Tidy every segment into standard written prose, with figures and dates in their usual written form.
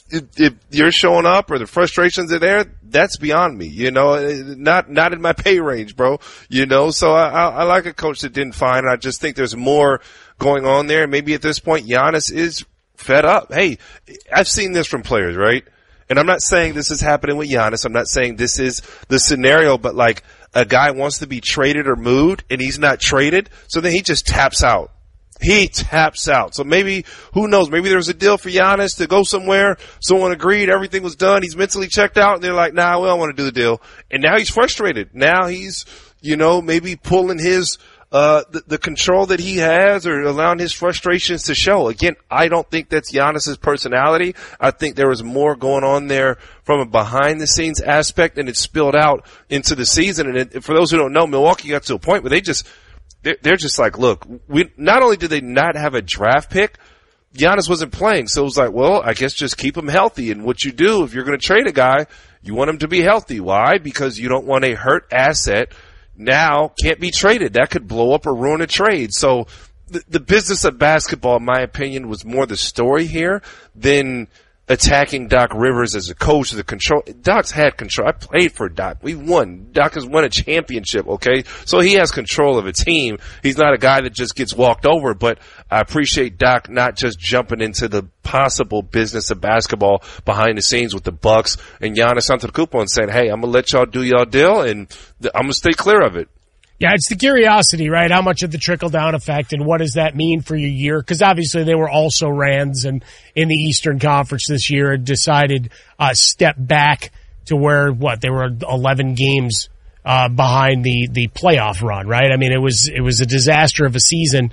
if you're showing up or the frustrations are there, that's beyond me, not in my pay range, bro, so I like a coach that didn't find it. I just think there's more going on there. Maybe at this point, Giannis is fed up. Hey, I've seen this from players, right? And I'm not saying this is happening with Giannis. I'm not saying this is the scenario, but like a guy wants to be traded or moved and he's not traded. So then he just taps out. He taps out. So maybe, who knows, maybe there's a deal for Giannis to go somewhere. Someone agreed, everything was done. He's mentally checked out and they're like, nah, we don't want to do the deal. And now he's frustrated. Now he's, maybe pulling his, the control that he has or allowing his frustrations to show. Again, I don't think that's Giannis's personality. I think there was more going on there from a behind the scenes aspect and it spilled out into the season. And for those who don't know, Milwaukee got to a point where they're just like, look, not only did they not have a draft pick, Giannis wasn't playing. So it was like, well, I guess just keep him healthy. And what you do, if you're going to trade a guy, you want him to be healthy. Why? Because you don't want a hurt asset now can't be traded. That could blow up or ruin a trade. So the business of basketball, in my opinion, was more the story here than attacking Doc Rivers as a coach, the control. Doc's had control. I played for Doc. We won. Doc has won a championship, okay? So he has control of a team. He's not a guy that just gets walked over, but I appreciate Doc not just jumping into the possible business of basketball behind the scenes with the Bucks and Giannis Antetokounmpo and saying, hey, I'm going to let y'all do y'all deal and I'm going to stay clear of it. Yeah, it's the curiosity, right? How much of the trickle-down effect and what does that mean for your year? Because obviously they were also Rands and in the Eastern Conference this year had decided step back to where, they were 11 games behind the playoff run, right? I mean, it was a disaster of a season.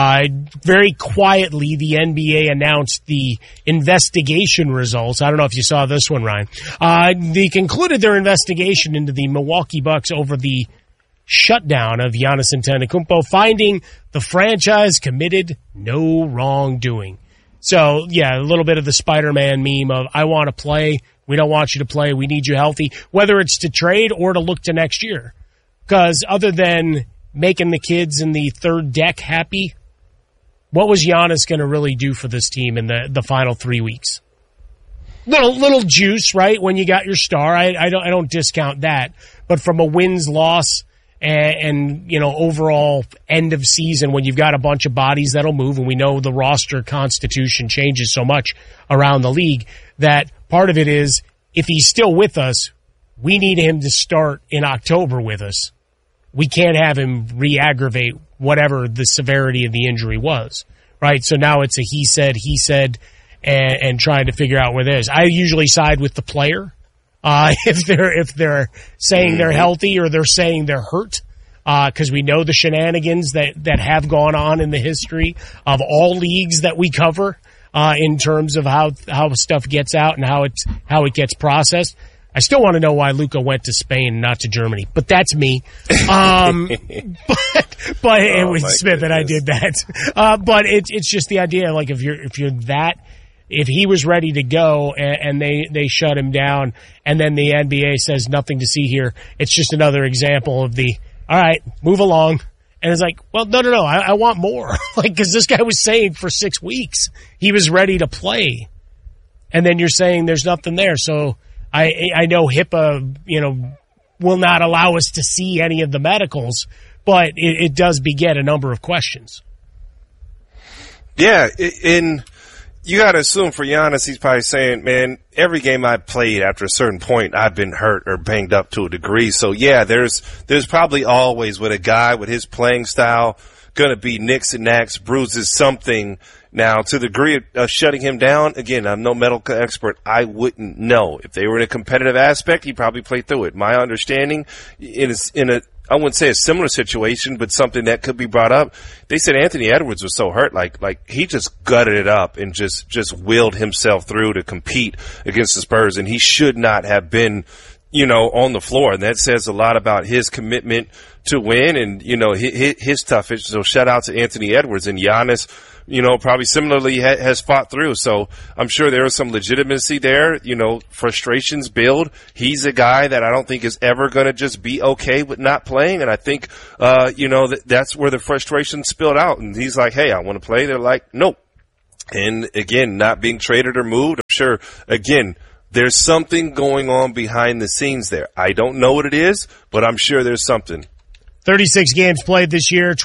Very quietly, the NBA announced the investigation results. I don't know if you saw this one, Ryan. They concluded their investigation into the Milwaukee Bucks over the shutdown of Giannis Antetokounmpo, finding the franchise committed no wrongdoing. So, yeah, a little bit of the Spider-Man meme of, I want to play, we don't want you to play, we need you healthy, whether it's to trade or to look to next year. Because other than making the kids in the third deck happy, what was Giannis going to really do for this team in the final 3 weeks? Little juice, right, when you got your star. I don't discount that. But from a wins-loss and overall end of season when you've got a bunch of bodies that'll move, and we know the roster constitution changes so much around the league that part of it is if he's still with us, we need him to start in October with us. We can't have him re-aggravate whatever the severity of the injury was, right? So now it's a he said, and trying to figure out where it is. I usually side with the player. If they're saying they're healthy or they're saying they're hurt, cause we know the shenanigans that have gone on in the history of all leagues that we cover, in terms of how stuff gets out and how it gets processed. I still want to know why Luka went to Spain, not to Germany, but that's me. But it was Smith and I did that. But it's just the idea, like if he was ready to go and they shut him down and then the NBA says nothing to see here, it's just another example of all right, move along. And it's like, well, no, I want more. Cause this guy was saying for 6 weeks he was ready to play. And then you're saying there's nothing there. So I know HIPAA, will not allow us to see any of the medicals, but it does beget a number of questions. Yeah, you got to assume for Giannis, he's probably saying, man, every game I played after a certain point, I've been hurt or banged up to a degree. So, yeah, there's probably always with a guy with his playing style going to be nicks and knacks, bruises, something. Now, to the degree of shutting him down, again, I'm no medical expert. I wouldn't know. If they were in a competitive aspect, he'd probably play through it. My understanding is I wouldn't say a similar situation, but something that could be brought up. They said Anthony Edwards was so hurt, like he just gutted it up and just willed himself through to compete against the Spurs, and he should not have been, on the floor. And that says a lot about his commitment to win and, his toughness. So shout out to Anthony Edwards, and Giannis, probably similarly has fought through. So I'm sure there is some legitimacy there. Frustrations build. He's a guy that I don't think is ever going to just be okay with not playing. And I think, that's where the frustration spilled out. And he's like, hey, I want to play. They're like, nope. And again, not being traded or moved. I'm sure, again, there's something going on behind the scenes there. I don't know what it is, but I'm sure there's something. 36 games played this year,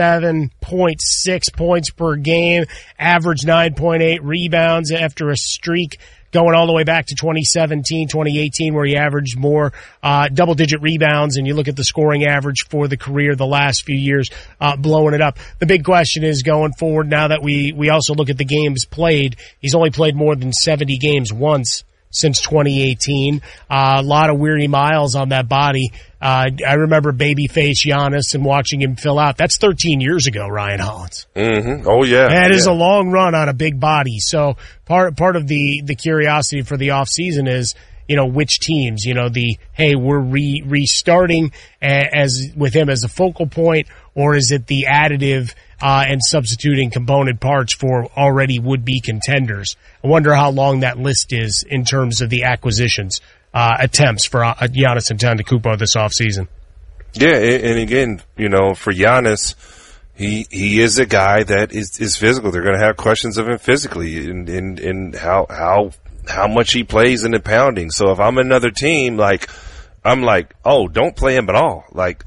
27.6 points per game, average 9.8 rebounds after a streak going all the way back to 2017, 2018, where he averaged more double-digit rebounds, and you look at the scoring average for the career the last few years, blowing it up. The big question is going forward, now that we also look at the games played, he's only played more than 70 games once since 2018. A lot of weary miles on that body. I remember babyface Giannis and watching him fill out. That's 13 years ago, Ryan Hollins. Mm-hmm. Oh, yeah. That is a long run on a big body. So part of the curiosity for the offseason is, which teams, we're restarting as with him as a focal point, or is it the additive and substituting component parts for already would-be contenders? I wonder how long that list is in terms of the acquisitions attempts for Giannis Antetokounmpo this offseason. Yeah, and again, for Giannis, he is a guy that is physical. They're going to have questions of him physically and how much he plays in the pounding. So if I'm another team, I'm like, oh, don't play him at all. Like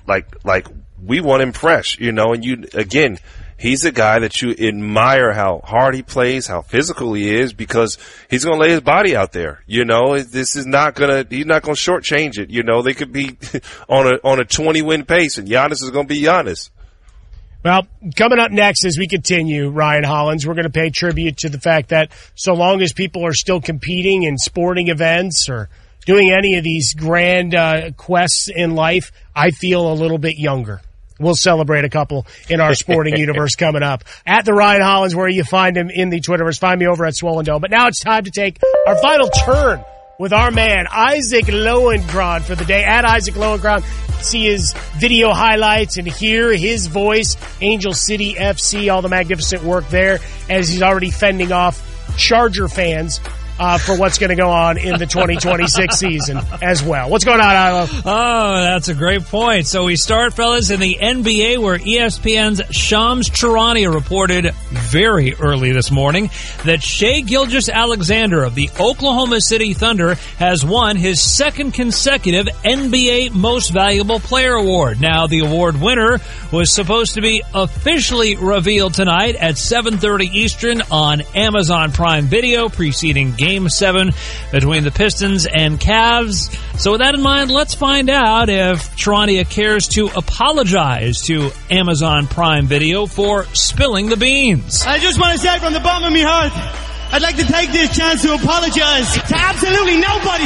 we want him fresh, and he's a guy that you admire how hard he plays, how physical he is, because he's going to lay his body out there. This is not going to, he's not going to shortchange it. They could be on a 20-win pace, and Giannis is going to be Giannis. Well, coming up next as we continue, Ryan Hollins, we're going to pay tribute to the fact that so long as people are still competing in sporting events or doing any of these grand quests in life, I feel a little bit younger. We'll celebrate a couple in our sporting universe coming up. At the Ryan Hollins, where you find him in the Twitterverse. Find me over at Swollen Dome. But now it's time to take our final turn with our man, Isaac Lowenkron, for the day. At Isaac Lowenkron, see his video highlights and hear his voice. Angel City FC, all the magnificent work there, as he's already fending off Charger fans for what's going to go on in the 2026 season as well. What's going on, Ilo? Oh, that's a great point. So we start, fellas, in the NBA, where ESPN's Shams Charania reported very early this morning that Shai Gilgeous-Alexander of the Oklahoma City Thunder has won his second consecutive NBA Most Valuable Player award. Now, the award winner was supposed to be officially revealed tonight at 7:30 Eastern on Amazon Prime Video, preceding Game 7 between the Pistons and Cavs. So with that in mind, let's find out if Charania cares to apologize to Amazon Prime Video for spilling the beans. I just want to say from the bottom of my heart, I'd like to take this chance to apologize to absolutely nobody.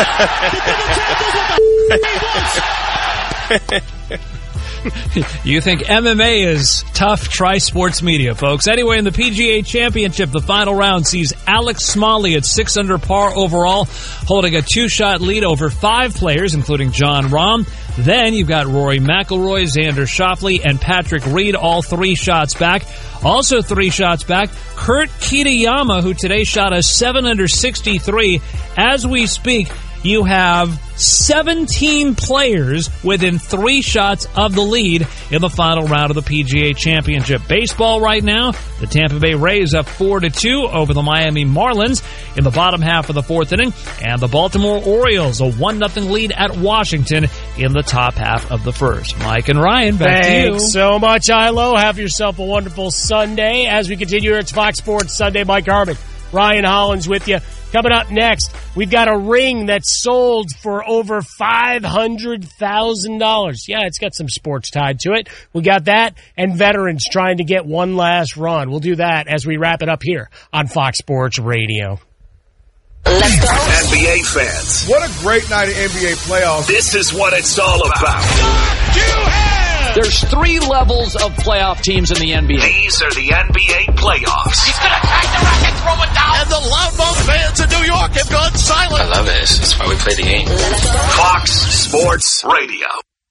The champ does what the he wants. You think MMA is tough? Try sports media, folks. Anyway, in the PGA Championship, the final round sees Alex Smalley at 6 under par overall, holding a 2-shot lead over 5 players, including Jon Rahm. Then you've got Rory McIlroy, Xander Schauffele, and Patrick Reed, all 3 shots back. Also 3 shots back, Kurt Kitayama, who today shot a 7 under 63. As we speak, you have 17 players within 3 shots of the lead in the final round of the PGA Championship. Baseball right now, the Tampa Bay Rays up 4-2 over the Miami Marlins in the bottom half of the 4th inning, and the Baltimore Orioles a 1-0 lead at Washington in the top half of the 1st. Mike and Ryan, back to you. Thanks so much, Ilo. Have yourself a wonderful Sunday. As we continue here, it's Fox Sports Sunday. Mike Harmon, Ryan Hollins with you. Coming up next, we've got a ring that's sold for over $500,000. Yeah, it's got some sports tied to it. We got that, and veterans trying to get one last run. We'll do that as we wrap it up here on Fox Sports Radio. Let's go. NBA fans. What a great night of NBA playoffs. This is what it's all about. There's 3 levels of playoff teams in the NBA. These are the NBA playoffs. He's going to crack the racket, throw it down. And the Loudmouth fans in New York have gone silent. I love this. That's why we play the game. Fox Sports Radio.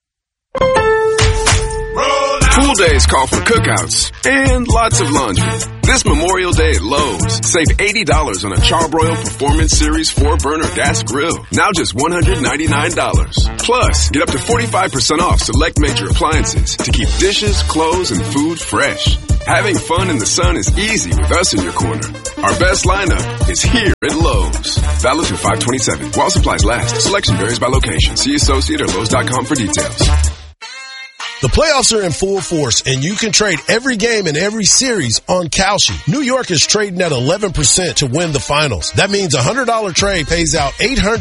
Pool days call for cookouts and lots of laundry. This Memorial Day at Lowe's, save $80 on a Charbroil Performance Series 4-burner gas grill. Now just $199. Plus, get up to 45% off select major appliances to keep dishes, clothes, and food fresh. Having fun in the sun is easy with us in your corner. Our best lineup is here at Lowe's. Valid through 5/27. While supplies last. Selection varies by location. See associate or Lowe's.com for details. The playoffs are in full force, and you can trade every game in every series on Kalshi. New York is trading at 11% to win the finals. That means a $100 trade pays out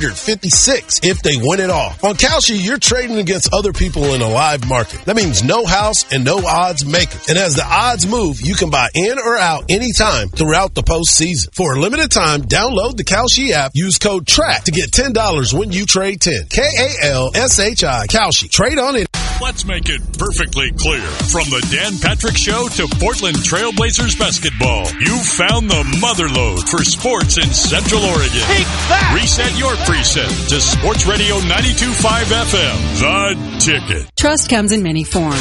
$856 if they win it all. On Kalshi, you're trading against other people in a live market. That means no house and no odds maker. And as the odds move, you can buy in or out anytime throughout the postseason. For a limited time, download the Kalshi app. Use code TRACK to get $10 when you trade 10. Kalshi. Kalshi. Trade on it. Let's make it perfectly clear. From the Dan Patrick Show to Portland Trailblazers basketball, you've found the motherlode for sports in Central Oregon. Take that! Reset your preset to Sports Radio 92.5 FM. The Ticket. Trust comes in many forms.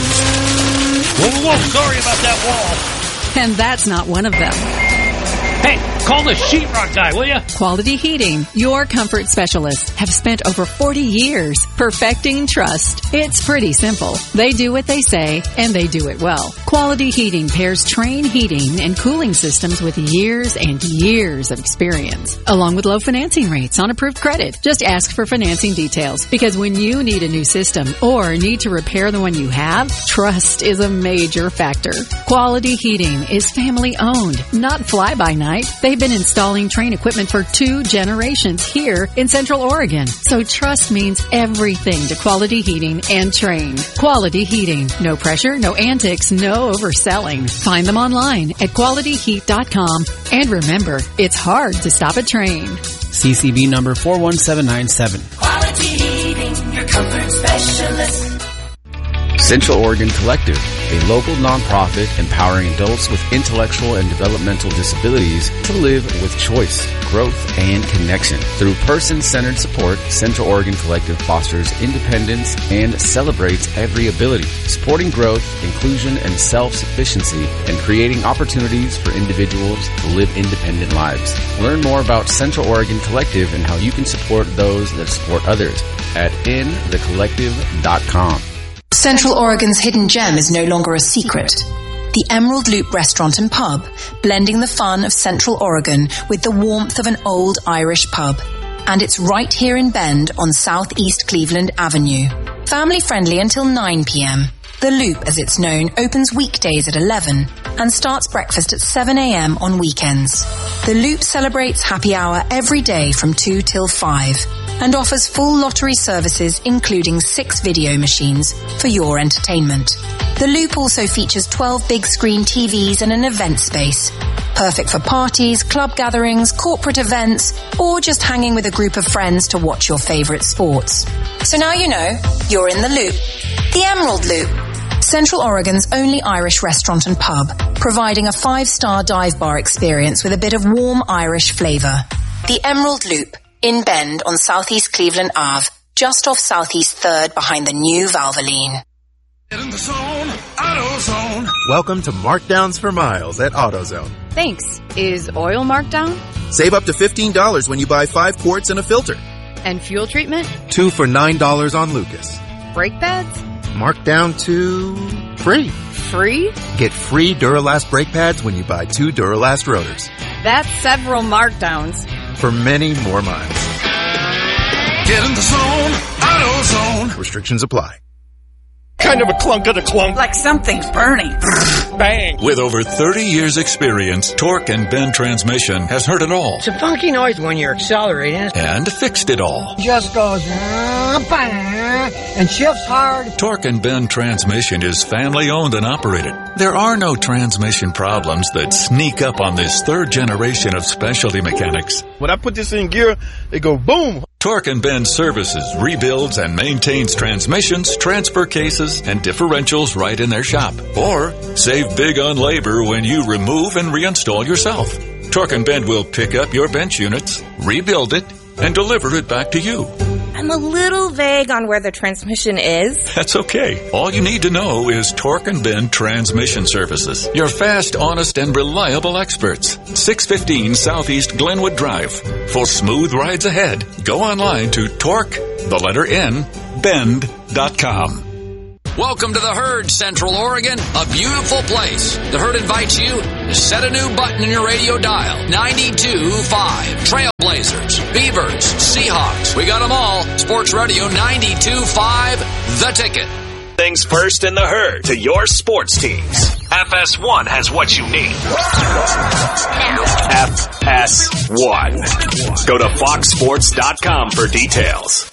Whoa, sorry about that wall. And that's not one of them. Hey, call the sheetrock guy, will you? Quality Heating, your comfort specialists, have spent over 40 years perfecting trust. It's pretty simple. They do what they say, and they do it well. Quality Heating pairs Trane heating and cooling systems with years and years of experience, along with low financing rates on approved credit. Just ask for financing details, because when you need a new system or need to repair the one you have, trust is a major factor. Quality Heating is family owned, not fly-by-night. They've been installing Trane equipment for 2 generations here in Central Oregon. So trust means everything to Quality Heating and Trane. Quality Heating. No pressure, no antics, no overselling. Find them online at qualityheat.com. And remember, it's hard to stop a Trane. CCB number 41797. Quality Heating, your comfort specialist. Central Oregon Collective, a local nonprofit empowering adults with intellectual and developmental disabilities to live with choice, growth, and connection. Through person-centered support, Central Oregon Collective fosters independence and celebrates every ability, supporting growth, inclusion, and self-sufficiency, and creating opportunities for individuals to live independent lives. Learn more about Central Oregon Collective and how you can support those that support others at inthecollective.com. Central Oregon's hidden gem is no longer a secret. The Emerald Loop Restaurant and Pub, blending the fun of Central Oregon with the warmth of an old Irish pub. And it's right here in Bend on Southeast Cleveland Avenue. Family friendly until 9 p.m. The Loop, as it's known, opens weekdays at 11 and starts breakfast at 7 a.m. on weekends. The Loop celebrates happy hour every day from 2 till 5 and offers full lottery services including 6 video machines for your entertainment. The Loop also features 12 big screen TVs and an event space, perfect for parties, club gatherings, corporate events, or just hanging with a group of friends to watch your favorite sports. So now you know, you're in the Loop. The Emerald Loop. Central Oregon's only Irish restaurant and pub, providing a 5-star dive bar experience with a bit of warm Irish flavor. The Emerald Loop, in Bend on Southeast Cleveland Ave, just off Southeast 3rd behind the new Valvoline. Get in the zone, AutoZone. Welcome to Markdowns for Miles at AutoZone. Thanks. Is oil marked down? Save up to $15 when you buy 5 quarts and a filter. And fuel treatment? 2 for $9 on Lucas. Brake pads? Marked down to free. Free? Get free Duralast brake pads when you buy 2 Duralast rotors. That's several markdowns. For many more miles. Get in the zone, AutoZone. Restrictions apply. Kind of a clunk of the clunk. Like something's burning. Bang. With over 30 years experience, Torque and Bend Transmission has heard it all. It's a funky noise when you're accelerating. And fixed it all. Just goes bang, and shifts hard. Torque and Bend Transmission is family owned and operated. There are no transmission problems that sneak up on this 3rd generation of specialty mechanics. When I put this in gear, it go boom. Torque and Bend services, rebuilds, and maintains transmissions, transfer cases, and differentials right in their shop. Or save big on labor when you remove and reinstall yourself. Torque and Bend will pick up your bench units, rebuild it, and deliver it back to you. I'm a little vague on where the transmission is. That's okay. All you need to know is Torque and Bend Transmission Services. Your fast, honest, and reliable experts. 615 Southeast Glenwood Drive. For smooth rides ahead, go online to Torque, the letter N, Bend.com. Welcome to the Herd, Central Oregon, a beautiful place. The Herd invites you to set a new button in your radio dial. 92.5. Trailblazers, Beavers, Seahawks. We got them all. Sports Radio 92.5, The Ticket. Things first in the Herd to your sports teams. FS1 has what you need. FS1. Go to foxsports.com for details.